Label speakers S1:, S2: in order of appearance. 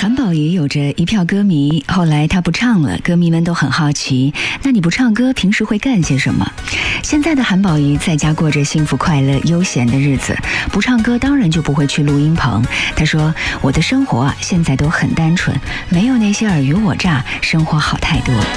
S1: 韩宝仪有着一票歌迷，后来他不唱了，歌迷们都很好奇，那你不唱歌，平时会干些什么？现在的韩宝仪在家过着幸福快乐悠闲的日子，不唱歌当然就不会去录音棚。他说，我的生活现在都很单纯，没有那些尔虞我诈，生活好太多。